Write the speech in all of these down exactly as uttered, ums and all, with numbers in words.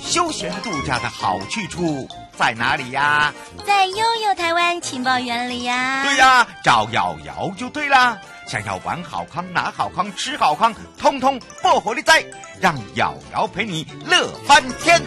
休闲度假的好去处在哪里呀？ 在悠悠台湾情报园里呀。 对呀，找瑶瑶就对啦。想要玩好康、拿好康、吃好康，通通不火力在，让瑶瑶陪你乐翻天。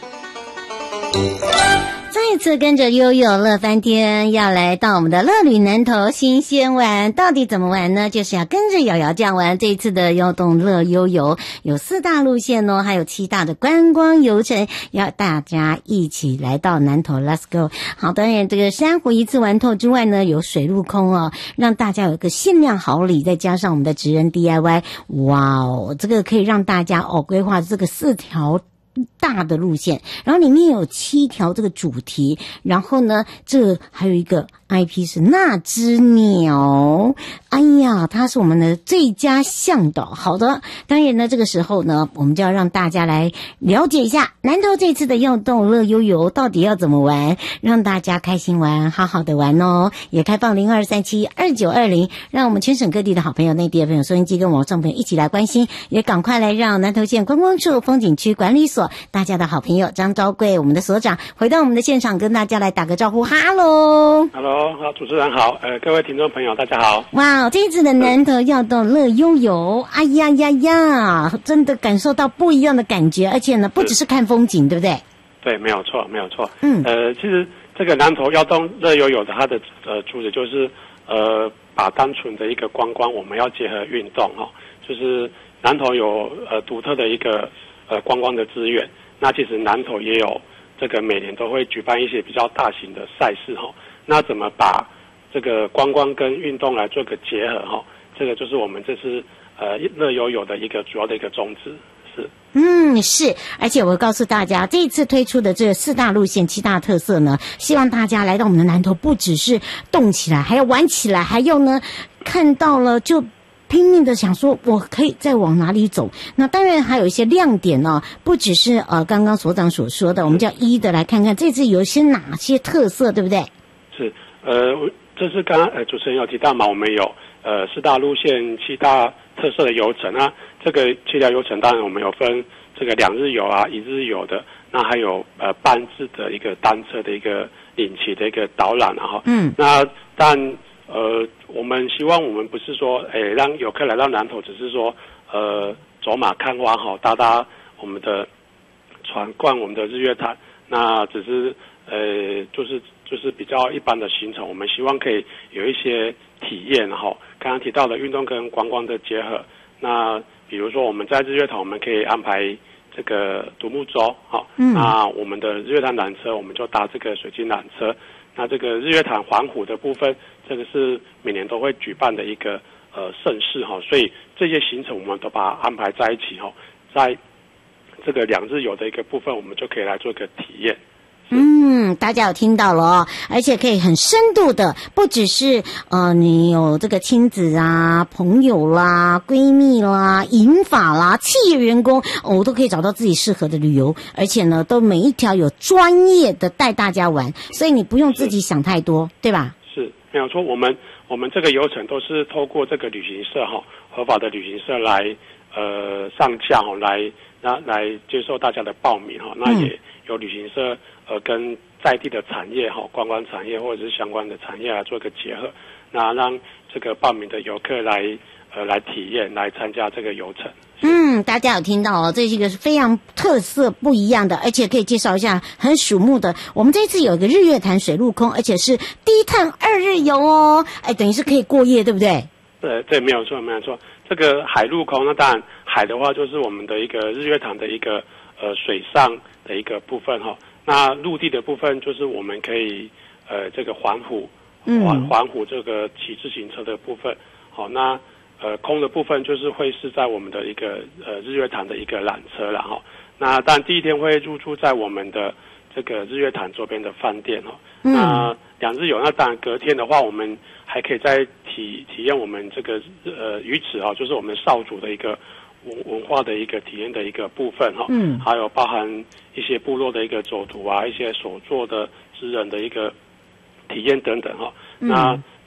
再次跟着悠悠乐翻天，要来到我们的乐旅南投新鲜玩，到底怎么玩呢？就是要跟着瑶瑶这样玩。这一次的悠动乐悠游有四大路线哦，还有七大的观光游程，要大家一起来到南投 Let's go。 好，当然这个珊瑚一次玩透之外呢，有水陆空哦，让大家有一个限量好礼，再加上我们的职人 D I Y， 哇哦，这个可以让大家哦规划这个四条大的路线，然后里面有七条这个主题，然后呢这还有一个 I P 是那只鸟，哎呀，它是我们的最佳向导。好的，当然呢这个时候呢我们就要让大家来了解一下南投这次的悠动乐悠游到底要怎么玩，让大家开心玩，好好的玩哦。也开放零二三七二九二零，让我们全省各地的好朋友、内地的朋友、收音机跟网上朋友一起来关心，也赶快来让南投县观光处风景区管理所大家的好朋友张昭贵我们的所长回到我们的现场，跟大家来打个招呼。哈喽哈喽好，主持人好，呃，各位听众朋友大家好。 哇，这一次的南投耀动乐悠游，哎呀呀呀，真的感受到不一样的感觉，而且呢不只是看风景，对不对？ 对，没有错没有错。 嗯， 呃，其实这个南投耀动乐悠游的它的呃主旨就是呃把单纯的一个观光我们要结合运动哈、哦，就是南投有呃独特的一个呃观光的资源，那其实南投也有这个每年都会举办一些比较大型的赛事哈、哦，那怎么把这个观光跟运动来做个结合哈、哦，这个就是我们这次呃乐悠游的一个主要的一个宗旨。是， 嗯，是，而且我告诉大家，这一次推出的这四大路线、七大特色呢，希望大家来到我们的南投，不只是动起来，还要玩起来，还要呢看到了就拼命的想说我可以再往哪里走。那当然还有一些亮点哦，不只是呃刚刚所长所说的，我们就要一一的来看看这次有一些哪些特色，对不对？ 是，呃，这是刚刚呃主持人有提到嘛，我们有呃四大路线、七大特色的游程啊。这个七条游程当然我们有分这个两日游啊、一日游的，那还有呃半日的一个单车的一个领骑的一个导览啊哈。嗯，那但呃我们希望我们不是说诶让游客来到南投，只是说呃走马看花哈，搭搭我们的船逛我们的日月潭，那只是呃就是就是比较一般的行程，我们希望可以有一些体验哈。刚刚提到的运动跟观光的结合，那比如说我们在日月潭，我们可以安排这个独木舟，好、嗯，那我们的日月潭缆车，我们就搭这个水晶缆车。那这个日月潭环湖的部分，这个是每年都会举办的一个呃盛事哈，所以这些行程我们都把它安排在一起哈，在这个两日游的一个部分，我们就可以来做一个体验。 嗯，大家有听到了哦，而且可以很深度的，不只是呃你有这个亲子啊、朋友啦、闺蜜啦、银发啦、企业员工，哦，都可以找到自己适合的旅游，而且呢，都每一条有专业的带大家玩，所以你不用自己想太多，对吧？ 是，没有错。我们我们这个游程都是透过这个旅行社哈，合法的旅行社来呃上架哈，来那来接受大家的报名哈，那也有旅行社。呃，跟在地的产业哈，观光产业或者是相关的产业来做一个结合，那让这个报名的游客来呃来体验，来参加这个游程。 嗯，大家有听到哦，这是一个非常特色不一样的，而且可以介绍一下很瞩目的。我们这次有一个日月潭水陆空，而且是低碳二日游哦，哎，等于是可以过夜，对不对？ 对对，没有错，没有错。这个海陆空，那当然海的话就是我们的一个日月潭的一个呃水上的一个部分哈。那陆地的部分就是我们可以呃这个环湖环环湖这个骑自行车的部分，好、哦、那呃空的部分就是会是在我们的一个呃日月潭的一个缆车了哈、哦。那但第一天会入住在我们的这个日月潭周边的饭店哈、哦。那两日游，那当然隔天的话，我们还可以再体体验我们这个呃鱼池哈、哦，就是我们少主的一个。文文化的一个体验的一个部分哈，嗯，还有包含一些部落的一个走读啊，一些手作的职人的一个体验等等哈。嗯、那